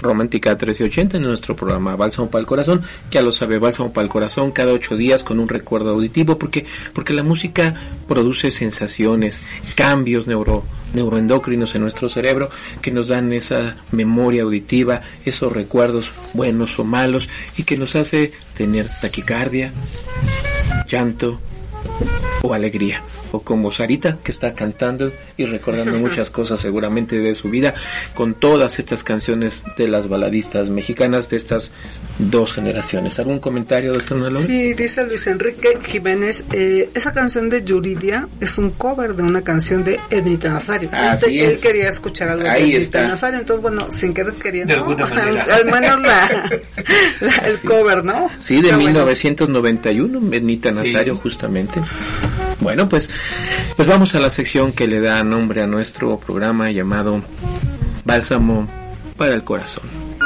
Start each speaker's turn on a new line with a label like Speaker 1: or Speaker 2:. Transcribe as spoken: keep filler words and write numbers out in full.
Speaker 1: Romántica trece ochenta en nuestro programa Bálsamo para el Corazón. Ya lo sabe, Bálsamo para el Corazón cada ocho días con un recuerdo auditivo, porque porque la música produce sensaciones, cambios neuro neuroendocrinos en nuestro cerebro que nos dan esa memoria auditiva, esos recuerdos buenos o malos, y que nos hace tener taquicardia, llanto o alegría, o como Sarita, que está cantando y recordando muchas cosas seguramente de su vida con todas estas canciones de las baladistas mexicanas de estas dos generaciones. ¿Algún comentario, doctor Nalón?
Speaker 2: Sí, dice Luis Enrique Jiménez, eh, esa canción de Yuridia es un cover de una canción de Ednita Nazario.
Speaker 1: Así
Speaker 2: él,
Speaker 1: es.
Speaker 2: él quería escuchar algo
Speaker 1: Ahí
Speaker 2: de
Speaker 1: está.
Speaker 2: Ednita Nazario, entonces bueno, sin querer queriendo,
Speaker 3: De alguna
Speaker 2: ¿no?
Speaker 3: manera.
Speaker 2: al, al menos la, la el
Speaker 1: Sí.
Speaker 2: cover, ¿no?
Speaker 1: Sí, de
Speaker 2: Está
Speaker 1: mil
Speaker 2: bueno.
Speaker 1: novecientos noventa y uno, Ednita Nazario,
Speaker 3: Sí.
Speaker 1: justamente. Bueno, pues, pues vamos a la sección que le da nombre a nuestro programa llamado Bálsamo para el Corazón.